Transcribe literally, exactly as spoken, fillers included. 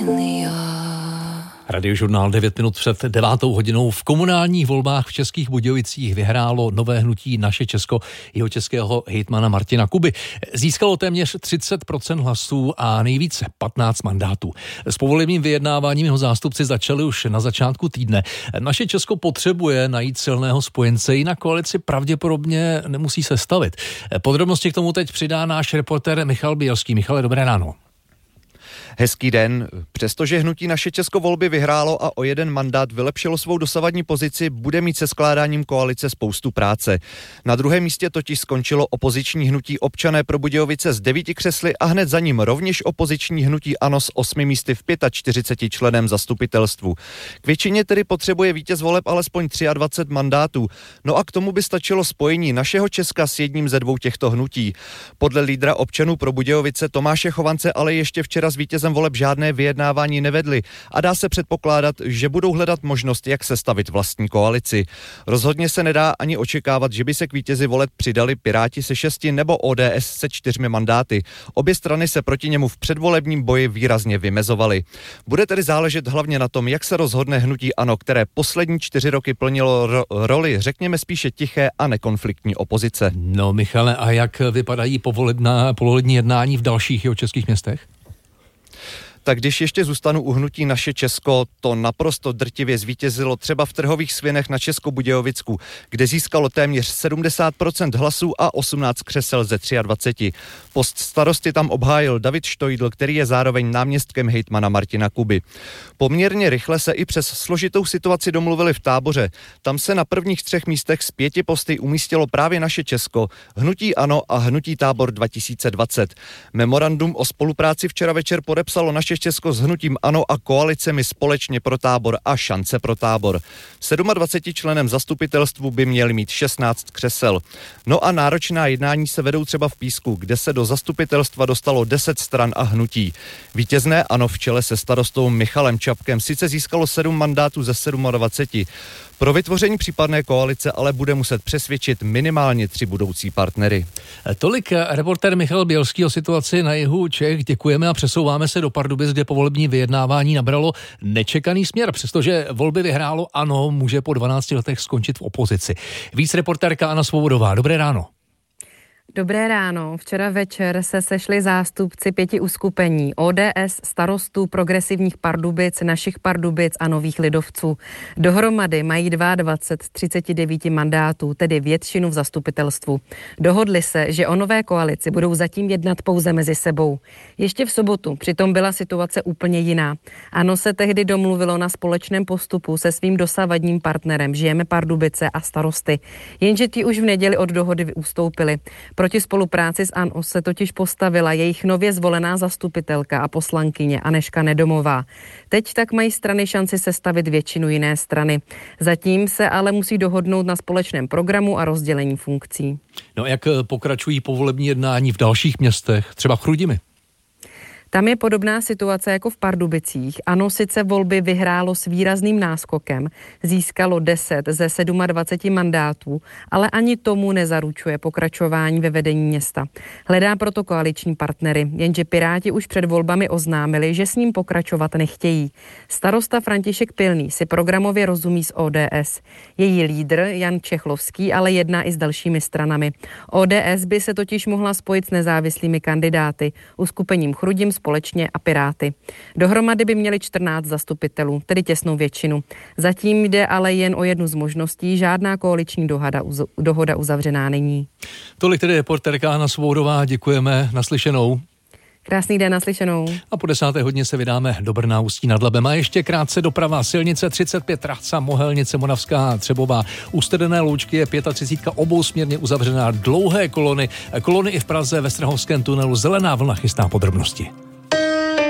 Radiožurnál devět minut před devátou hodinou. V komunálních volbách v Českých Budějovicích vyhrálo nové hnutí Naše Česko jeho českého hejtmana Martina Kuby. Získalo téměř třicet procent hlasů a nejvíce patnáct mandátů. S povolebním vyjednáváním jeho zástupci začali už na začátku týdne. Naše Česko potřebuje najít silného spojence, jinak koalici pravděpodobně nemusí sestavit. Podrobnosti k tomu teď přidá náš reportér Michal Bělský. Michale, dobré ráno. Hezký den. Přestože hnutí Naše Česko volby vyhrálo a o jeden mandát vylepšilo svou dosavadní pozici, bude mít se skládáním koalice spoustu práce. Na druhém místě totiž skončilo opoziční hnutí Občané pro Budějovice s devíti křesly a hned za ním rovněž opoziční hnutí ANO s osmi místy v čtyřiceti pěti členem zastupitelstvu. K většině tedy potřebuje vítěz voleb alespoň dvacet tři mandátů. No a k tomu by stačilo spojení Našeho Česka s jedním ze dvou těchto hnutí. Podle lídra Občanů pro Budějovice Tomáše Chovance ale ještě včera s vítězem voleb žádné vyjednávání nevedli a dá se předpokládat, že budou hledat možnost, jak sestavit vlastní koalici. Rozhodně se nedá ani očekávat, že by se k vítězi voleb přidali Piráti se šesti nebo O D S se čtyřmi mandáty. Obě strany se proti němu v předvolebním boji výrazně vymezovaly. Bude tedy záležet hlavně na tom, jak se rozhodne hnutí ANO, které poslední čtyři roky plnilo ro- roli, řekněme spíše tiché a nekonfliktní opozice. No Michale, a jak vypadají povolebná, povolební jednání v dalších jeho českých městech? Tak když ještě zůstanu u hnutí Naše Česko, to naprosto drtivě zvítězilo třeba v Trhových Svinech na Českobudějovicku, kde získalo téměř sedmdesát procent hlasů a osmnáct křesel ze dvaceti tří. Post starosty tam obhájil David Štojdl, který je zároveň náměstkem hejtmana Martina Kuby. Poměrně rychle se i přes složitou situaci domluvili v Táboře. Tam se na prvních třech místech z pěti posty umístilo právě Naše Česko, hnutí ANO a hnutí Tábor dva tisíce dvacet. Memorandum o spolupráci včera večer podepsalo Naše Česko s hnutím ANO a koalicemi Společně pro Tábor a Šance pro Tábor. dvaceti sedmi členem zastupitelstvu by měli mít šestnáct křesel. No a náročná jednání se vedou třeba v Písku, kde se do zastupitelstva dostalo deset stran a hnutí. Vítězné ANO v čele se starostou Michalem Čapkem sice získalo sedm mandátů ze dvaceti sedmi. Pro vytvoření případné koalice ale bude muset přesvědčit minimálně tři budoucí partnery. Tolik reportér Michal Bělský o situaci na jihu Čech. Děkujeme a přesouváme se do Pardubic, kde povolební vyjednávání nabralo nečekaný směr. Přestože volby vyhrálo ANO, může po dvanácti letech skončit v opozici. Víc reportérka Anna Svobodová. Dobré ráno. Dobré ráno. Včera večer se sešli zástupci pěti uskupení O D S, starostů progresivních Pardubic, Našich Pardubic a Nových lidovců. Dohromady mají dvacet dva z třiceti devíti mandátů, tedy většinu v zastupitelstvu. Dohodli se, že o nové koalici budou zatím jednat pouze mezi sebou. Ještě v sobotu přitom byla situace úplně jiná. ANO se tehdy domluvilo na společném postupu se svým dosavadním partnerem Žijeme Pardubice a starosty. Jenže ti už v neděli od dohody ustoupili. Proti spolupráci s ANO se totiž postavila jejich nově zvolená zastupitelka a poslankyně Anežka Nedomová. Teď tak mají strany šanci sestavit většinu jiné strany. Zatím se ale musí dohodnout na společném programu a rozdělení funkcí. No jak pokračují povolební jednání v dalších městech, třeba v Chrudimi? Tam je podobná situace jako v Pardubicích. ANO sice volby vyhrálo s výrazným náskokem, získalo deset ze dvaceti sedmi mandátů, ale ani tomu nezaručuje pokračování ve vedení města. Hledá proto koaliční partnery, jenže Piráti už před volbami oznámili, že s ním pokračovat nechtějí. Starosta František Pilný si programově rozumí s O D S. Její lídr Jan Čechlovský ale jedná i s dalšími stranami. O D S by se totiž mohla spojit s nezávislými kandidáty, uskupením Chrudim Společně a Piráty. Dohromady by měli čtrnáct zastupitelů, tedy těsnou většinu. Zatím jde ale jen o jednu z možností, žádná koaliční dohoda, dohoda uzavřená není. Tolik tedy reportérka Anna Svobodová, děkujeme, naslyšenou. Krásný den, naslyšenou. A po desáté hodině se vydáme do Brna, Ústí nad Labem. A ještě krátce doprava. Silnice třicet pět, Trachca, Mohelnice, Monavská, Třebová. U Studené Loučky je třicet pět obousměrně uzavřená, dlouhé kolony. Kolony i v Praze ve Strahovském tunelu. Zelená vlna chystá podrobnosti.